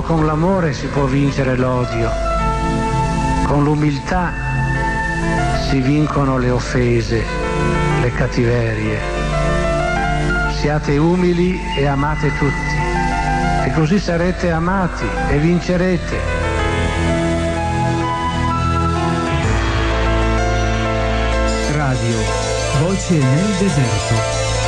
con l'amore si può vincere l'odio, con l'umiltà si vincono le offese, le cattiverie. Siate umili e amate tutti, e così sarete amati e vincerete. Radio Voce nel deserto.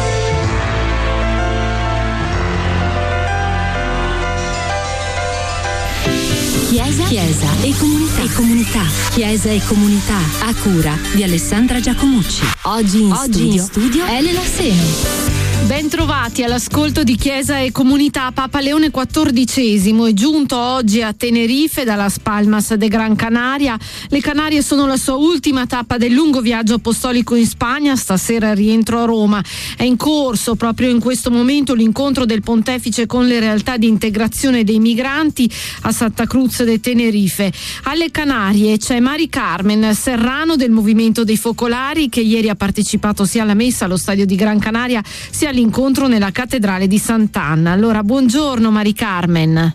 Chiesa e comunità. Chiesa e comunità a cura di Alessandra Giacomucci. Oggi in studio Elena Seno. Ben trovati all'ascolto di Chiesa e Comunità. Papa Leone XIV è giunto oggi a Tenerife dalla Palmas de Gran Canaria. Le Canarie sono la sua ultima tappa del lungo viaggio apostolico in Spagna. Stasera rientro a Roma. È in corso proprio in questo momento l'incontro del Pontefice con le realtà di integrazione dei migranti a Santa Cruz de Tenerife. Alle Canarie c'è Mari Carmen Serrano del Movimento dei Focolari, che ieri ha partecipato sia alla messa allo stadio di Gran Canaria sia all'incontro nella cattedrale di Sant'Anna. Allora, buongiorno Mari Carmen.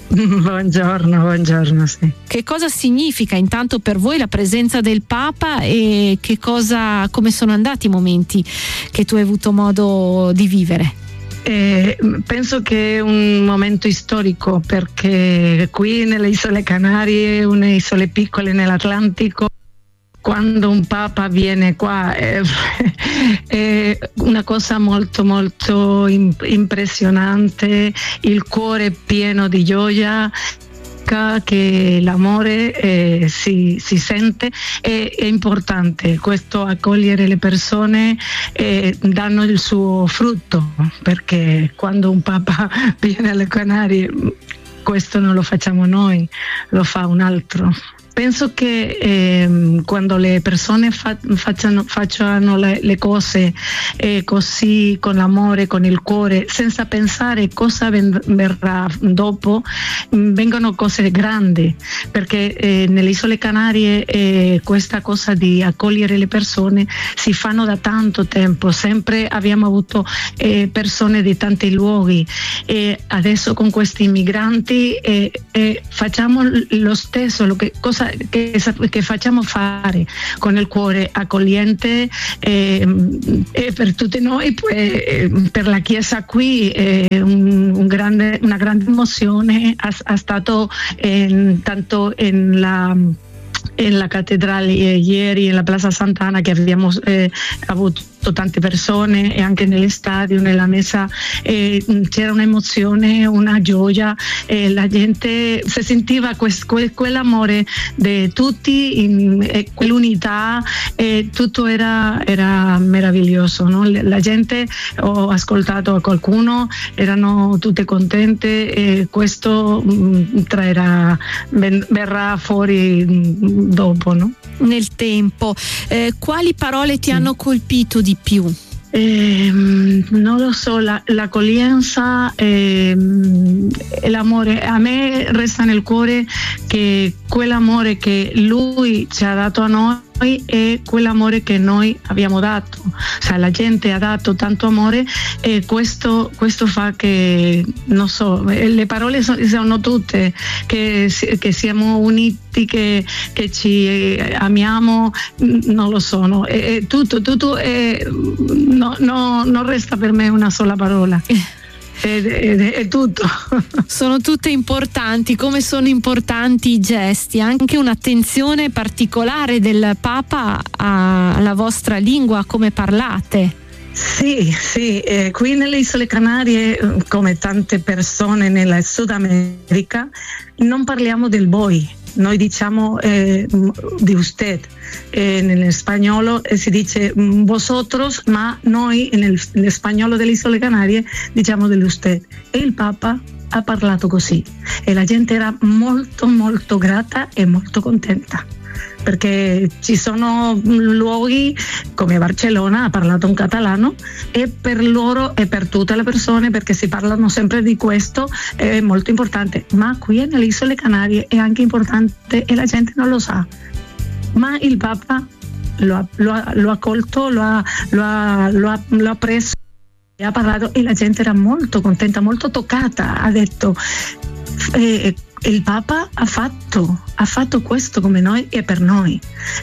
Buongiorno, sì. Che cosa significa intanto per voi la presenza del Papa e come sono andati i momenti che tu hai avuto modo di vivere? Penso che è un momento storico, perché qui nelle Isole Canarie, une isole piccole nell'Atlantico, quando un Papa viene qua è una cosa molto molto impressionante, il cuore pieno di gioia, che l'amore si sente. È importante questo, accogliere le persone, danno il suo frutto, perché quando un Papa viene alle Canarie questo non lo facciamo noi, lo fa un altro. Penso che quando le persone facciano le cose così, con l'amore, con il cuore, senza pensare cosa verrà dopo, vengono cose grandi, perché nelle Isole Canarie questa cosa di accogliere le persone si fanno da tanto tempo. Sempre abbiamo avuto persone di tanti luoghi, e adesso con questi migranti facciamo lo stesso, cosa che facciamo fare con il cuore accogliente, per tutti noi. Per la Chiesa qui una grande emozione ha stato tanto in la cattedrale ieri, in la Plaza Sant'Anna, che abbiamo avuto tante persone, e anche nello stadio, nella messa c'era un'emozione, una gioia, la gente si sentiva quell'amore di tutti, quell'unità, tutto era meraviglioso, no? La gente, ho ascoltato a qualcuno, erano tutte contente, e questo verrà fuori dopo, no? Nel tempo. Quali parole ti hanno colpito di più? Non lo so, l'accoglienza e l'amore. A me resta nel cuore che quell'amore che lui ci ha dato a noi è quell'amore che noi abbiamo dato. Cioè, la gente ha dato tanto amore, e questo fa che, non so, le parole sono tutte, che siamo uniti, che ci amiamo, non lo sono. Tutto non resta per me una sola parola. È tutto. Sono tutte importanti, come sono importanti i gesti, anche un'attenzione particolare del Papa alla vostra lingua, come parlate. Sì, qui nelle Isole Canarie, come tante persone nella Sud America, non parliamo del voi. Noi diciamo di usted, nello spagnolo si dice vosotros, ma noi nel spagnolo delle Isole Canarie diciamo dell'usted. E il Papa ha parlato così, e la gente era molto molto grata e molto contenta, perché ci sono luoghi come Barcellona, ha parlato in catalano, e per loro e per tutte le persone, perché si parlano sempre di questo, è molto importante. Ma qui nelle Isole Canarie è anche importante, e la gente non lo sa. Ma il Papa lo ha accolto, lo ha preso, e ha parlato, e la gente era molto contenta, molto toccata. Ha detto: il Papa ha fatto questo come noi e per noi.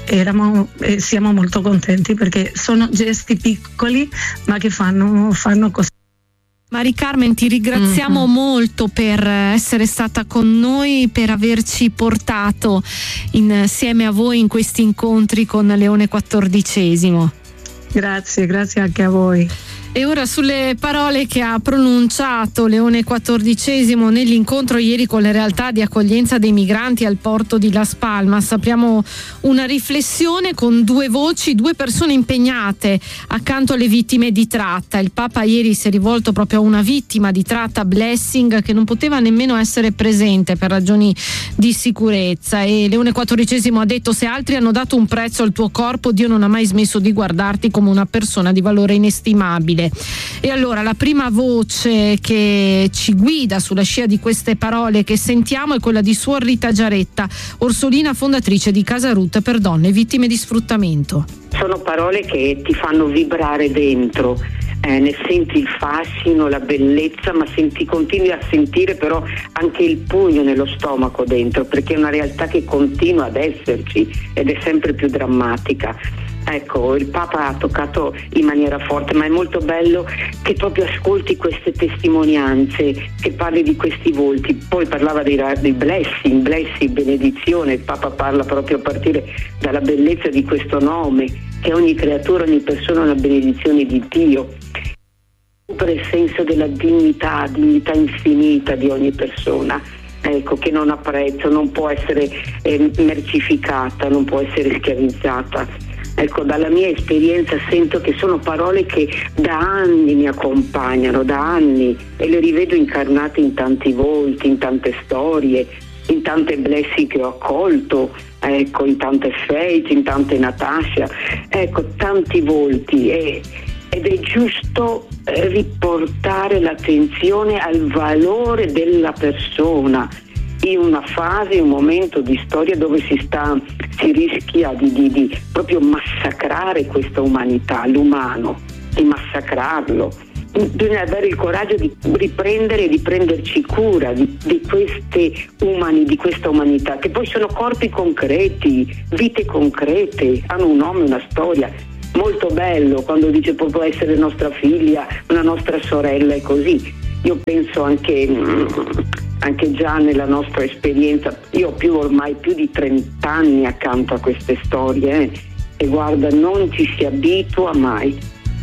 Siamo molto contenti perché sono gesti piccoli ma che fanno così. Mari Carmen, ti ringraziamo molto per essere stata con noi, per averci portato insieme a voi in questi incontri con Leone XIV. Grazie anche a voi. E ora sulle parole che ha pronunciato Leone XIV nell'incontro ieri con le realtà di accoglienza dei migranti al porto di Las Palmas. Apriamo una riflessione con due voci, due persone impegnate accanto alle vittime di tratta. Il Papa ieri si è rivolto proprio a una vittima di tratta, Blessing, che non poteva nemmeno essere presente per ragioni di sicurezza, e Leone XIV ha detto: se altri hanno dato un prezzo al tuo corpo, Dio non ha mai smesso di guardarti come una persona di valore inestimabile. E allora la prima voce che ci guida sulla scia di queste parole che sentiamo è quella di Suor Rita Giaretta, Orsolina, fondatrice di Casa Ruth per donne vittime di sfruttamento. Sono parole che ti fanno vibrare dentro, ne senti il fascino, la bellezza, ma continui a sentire però anche il pugno nello stomaco dentro, perché è una realtà che continua ad esserci ed è sempre più drammatica. Ecco, il Papa ha toccato in maniera forte, ma è molto bello che proprio ascolti queste testimonianze, che parli di questi volti. Poi parlava di blessing, benedizione. Il Papa parla proprio a partire dalla bellezza di questo nome, che ogni creatura, ogni persona è una benedizione di Dio. Per il senso della dignità infinita di ogni persona. Ecco, che non ha prezzo, non può essere mercificata, non può essere schiavizzata. Ecco, dalla mia esperienza sento che sono parole che da anni mi accompagnano, da anni, e le rivedo incarnate in tanti volti, in tante storie, in tante blessing che ho accolto, ecco, in tante Faith, in tante Natasha, ecco, tanti volti, ed è giusto riportare l'attenzione al valore della persona in una fase, un momento di storia dove si rischia di proprio massacrare questa umanità, l'umano, di massacrarlo. Bisogna avere il coraggio di riprendere e di prenderci cura di questa umanità, che poi sono corpi concreti, vite concrete, hanno un nome, una storia. Molto bello quando dice può essere nostra figlia, una nostra sorella e così. Io penso anche già nella nostra esperienza, io ho ormai più di 30 anni accanto a queste storie, e guarda, non ci si abitua mai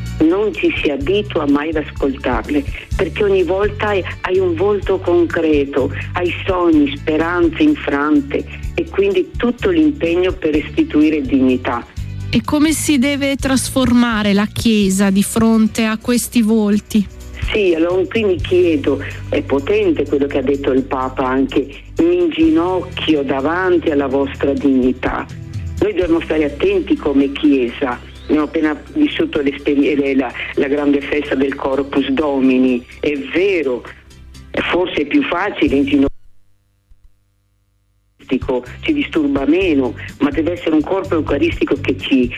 ad ascoltarle, perché ogni volta hai un volto concreto, hai sogni, speranze infrante, e quindi tutto l'impegno per restituire dignità. E come si deve trasformare la Chiesa di fronte a questi volti? Sì, allora qui mi chiedo, è potente quello che ha detto il Papa anche, mi inginocchio davanti alla vostra dignità. Noi dobbiamo stare attenti come Chiesa. Abbiamo appena vissuto la grande festa del Corpus Domini. È vero, forse è più facile inginocchiare, ci disturba meno, ma deve essere un corpo eucaristico che ci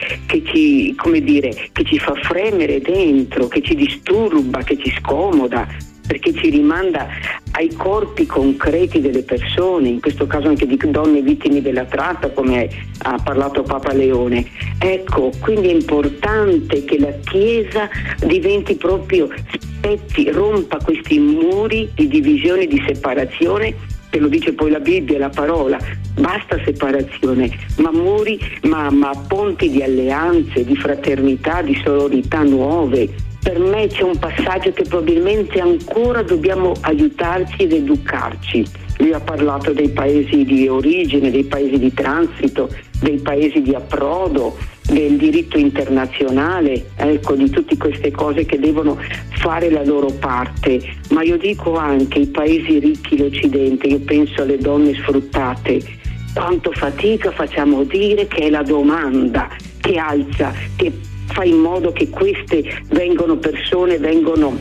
fa fremere dentro, che ci disturba, che ci scomoda, perché ci rimanda ai corpi concreti delle persone, in questo caso anche di donne vittime della tratta, come ha parlato Papa Leone. Ecco, quindi è importante che la Chiesa diventi proprio rompa questi muri di divisione, di separazione, che lo dice poi la Bibbia, la parola. Basta separazione, ma muri, ma ponti di alleanze, di fraternità, di sororità nuove. Per me c'è un passaggio che probabilmente ancora dobbiamo aiutarci ed educarci. Lui ha parlato dei paesi di origine, dei paesi di transito, dei paesi di approdo, del diritto internazionale, ecco, di tutte queste cose che devono fare la loro parte. Ma io dico anche i paesi ricchi, l'Occidente, io penso alle donne sfruttate, quanto fatica facciamo a dire che è la domanda che alza, che fa in modo che queste persone vengono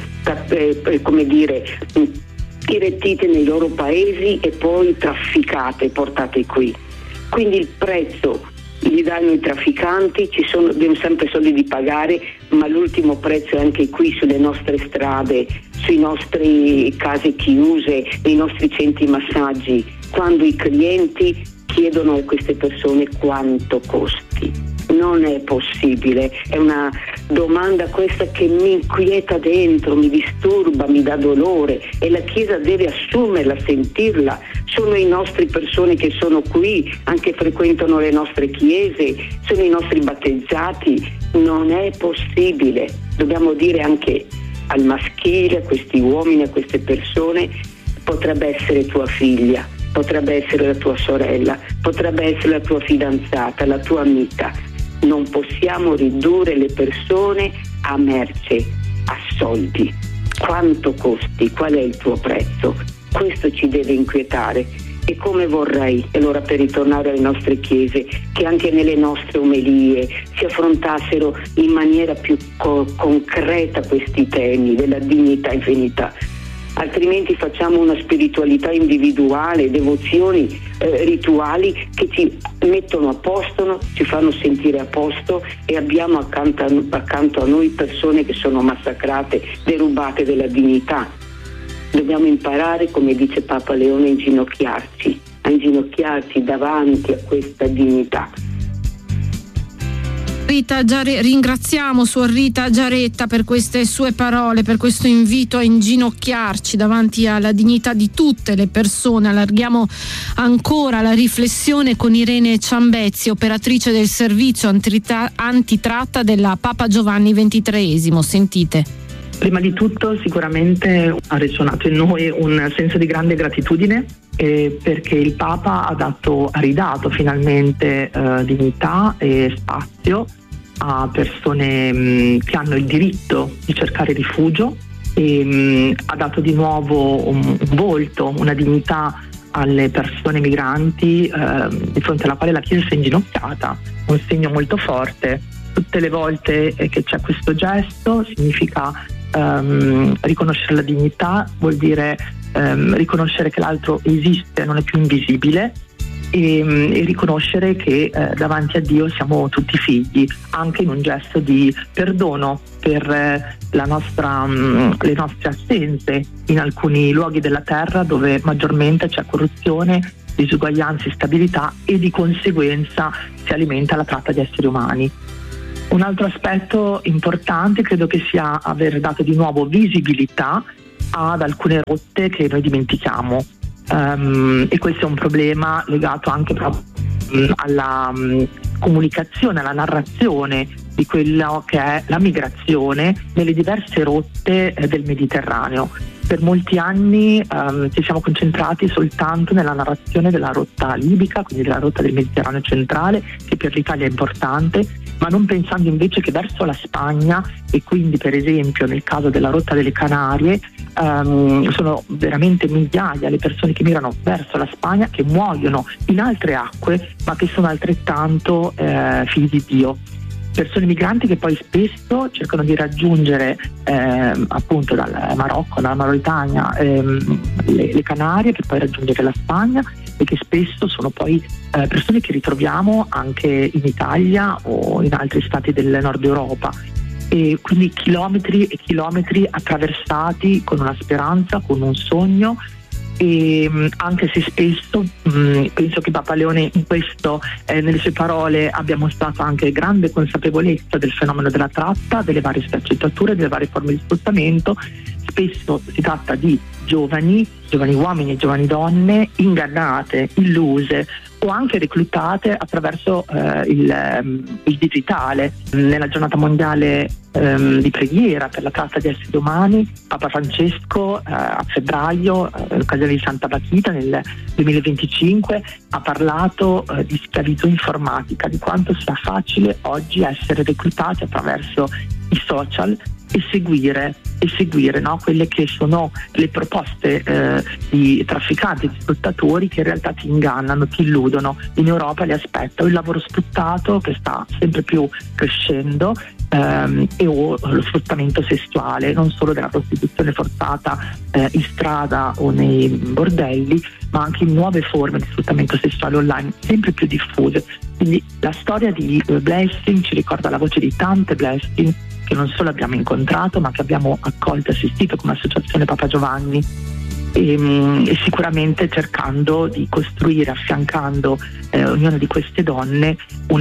irretite nei loro paesi e poi trafficate, portate qui. Quindi il prezzo li danno i trafficanti, abbiamo sempre soldi di pagare, ma l'ultimo prezzo è anche qui sulle nostre strade, sui nostri case chiuse, nei nostri centri massaggi, quando i clienti chiedono a queste persone quanto costi. Non è possibile, è una domanda questa che mi inquieta dentro, mi disturba, mi dà dolore, e la Chiesa deve assumerla, sentirla. Sono le nostre persone che sono qui, anche frequentano le nostre chiese, sono i nostri battezzati. Non è possibile, dobbiamo dire anche al maschile, a questi uomini, a queste persone: potrebbe essere tua figlia, potrebbe essere la tua sorella, potrebbe essere la tua fidanzata, la tua amica. Non possiamo ridurre le persone a merce, a soldi. Quanto costi? Qual è il tuo prezzo? Questo ci deve inquietare. E come vorrei, e allora, per ritornare alle nostre chiese, che anche nelle nostre omelie si affrontassero in maniera più concreta questi temi della dignità e infinità. Altrimenti facciamo una spiritualità individuale, devozioni, rituali che ci mettono a posto, ci fanno sentire a posto, e abbiamo accanto a noi persone che sono massacrate, derubate della dignità. Dobbiamo imparare, come dice Papa Leone, a inginocchiarci davanti a questa dignità. Ringraziamo Suor Rita Giaretta per queste sue parole, per questo invito a inginocchiarci davanti alla dignità di tutte le persone. Allarghiamo ancora la riflessione con Irene Ciambezzi, operatrice del servizio antitratta della Papa Giovanni XXIII. Sentite. Prima di tutto sicuramente ha risuonato in noi un senso di grande gratitudine, perché il Papa ha ridato finalmente dignità e spazio a persone che hanno il diritto di cercare rifugio, e ha dato di nuovo un volto, una dignità alle persone migranti, di fronte alla quale la Chiesa si è inginocchiata. Un segno molto forte. Tutte le volte che c'è questo gesto significa riconoscere la dignità, vuol dire riconoscere che l'altro esiste, non è più invisibile, e riconoscere che davanti a Dio siamo tutti figli, anche in un gesto di perdono per le nostre assenze in alcuni luoghi della terra dove maggiormente c'è corruzione, disuguaglianza, instabilità, e di conseguenza si alimenta la tratta di esseri umani. Un altro aspetto importante credo che sia aver dato di nuovo visibilità ad alcune rotte che noi dimentichiamo, e questo è un problema legato anche proprio alla comunicazione, alla narrazione di quello che è la migrazione nelle diverse rotte del Mediterraneo. Per molti anni ci siamo concentrati soltanto nella narrazione della rotta libica, quindi della rotta del Mediterraneo centrale, che per l'Italia è importante, ma non pensando invece che verso la Spagna, e quindi per esempio nel caso della rotta delle Canarie, sono veramente migliaia le persone che migrano verso la Spagna, che muoiono in altre acque, ma che sono altrettanto figli di Dio. Persone migranti che poi spesso cercano di raggiungere appunto dal Marocco, dalla Mauritania, le Canarie, per poi raggiungere la Spagna, e che spesso sono poi persone che ritroviamo anche in Italia o in altri stati del nord Europa. E quindi chilometri e chilometri attraversati con una speranza, con un sogno, e anche se spesso penso che Papa Leone in questo nelle sue parole abbia mostrato anche grande consapevolezza del fenomeno della tratta, delle varie sfaccettature, delle varie forme di sfruttamento. Spesso si tratta di giovani uomini e giovani donne ingannate, illuse o anche reclutate attraverso il digitale. Nella giornata mondiale di preghiera per la tratta di esseri umani, Papa Francesco a febbraio, in occasione di Santa Battita nel 2025, ha parlato di schiavitù informatica, di quanto sia facile oggi essere reclutati attraverso i social e seguire no, quelle che sono le proposte di trafficanti, di sfruttatori, che in realtà ti ingannano, ti illudono. In Europa li aspetta il lavoro sfruttato, che sta sempre più crescendo, o lo sfruttamento sessuale, non solo della prostituzione forzata in strada o nei bordelli, ma anche in nuove forme di sfruttamento sessuale online sempre più diffuse. Quindi la storia di Blessing ci ricorda la voce di tante Blessing che non solo abbiamo incontrato ma che abbiamo accolto e assistito come associazione Papa Giovanni, e sicuramente cercando di costruire, affiancando ognuna di queste donne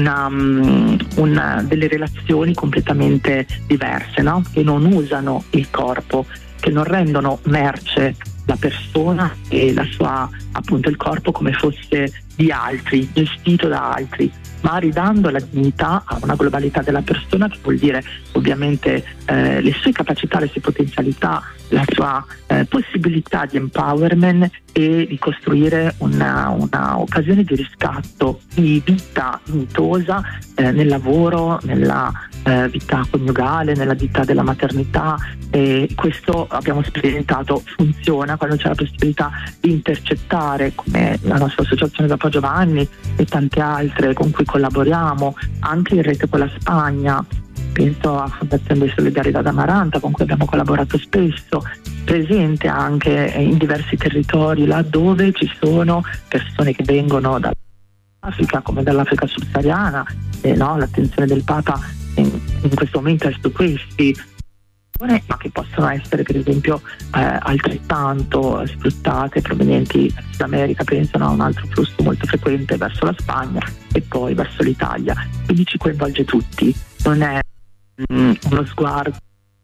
delle relazioni completamente diverse, no? Che non usano il corpo, che non rendono merce la persona e la sua, appunto, il corpo come fosse di altri, gestito da altri, ma ridando la dignità a una globalità della persona, che vuol dire ovviamente le sue capacità, le sue potenzialità, la sua possibilità di empowerment e di costruire una occasione di riscatto, di vita dignitosa nel lavoro, nella vita coniugale, nella vita della maternità. E questo abbiamo sperimentato funziona quando c'è la possibilità di intercettare, come la nostra associazione Papa Giovanni e tante altre con cui collaboriamo, anche in rete con la Spagna. Penso a Fondazione di Solidarietà d'Amaranta, con cui abbiamo collaborato spesso, presente anche in diversi territori laddove ci sono persone che vengono dall'Africa, come dall'Africa subsahariana, l'attenzione del Papa in questo momento è su questi, ma che possono essere per esempio altrettanto sfruttate provenienti dall'America. Pensano a un altro flusso molto frequente verso la Spagna e poi verso l'Italia, quindi ci coinvolge tutti, non è uno sguardo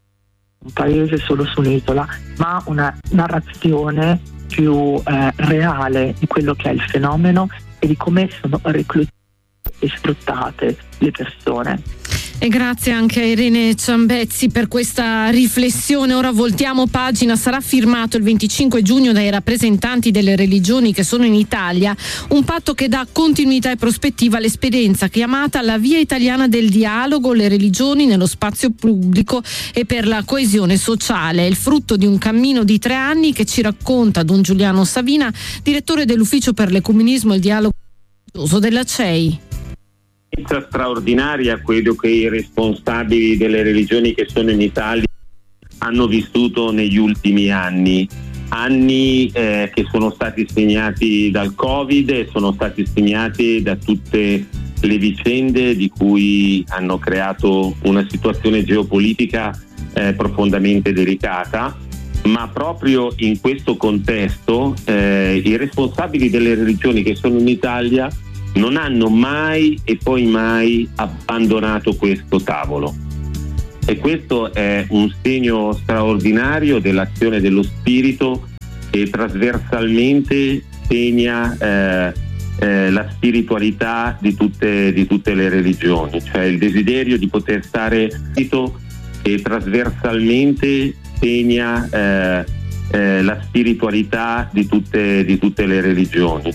un paese solo su un'isola, ma una narrazione più reale di quello che è il fenomeno e di come sono reclutate e sfruttate le persone. E grazie anche a Irene Ciambezzi per questa riflessione. Ora voltiamo pagina. Sarà firmato il 25 giugno dai rappresentanti delle religioni che sono in Italia un patto che dà continuità e prospettiva all'esperienza chiamata la Via Italiana del Dialogo, le religioni nello spazio pubblico e per la coesione sociale. È il frutto di un cammino di 3 anni che ci racconta Don Giuliano Savina, direttore dell'Ufficio per l'Ecumenismo e il Dialogo religioso della CEI. Straordinaria quello che i responsabili delle religioni che sono in Italia hanno vissuto negli ultimi anni che sono stati segnati dal Covid e sono stati segnati da tutte le vicende di cui hanno creato una situazione geopolitica profondamente delicata. Ma proprio in questo contesto i responsabili delle religioni che sono in Italia non hanno mai e poi mai abbandonato questo tavolo, e questo è un segno straordinario dell'azione dello Spirito che trasversalmente segna la spiritualità di tutte le religioni, cioè il desiderio di poter stare e trasversalmente segna la spiritualità di tutte le religioni.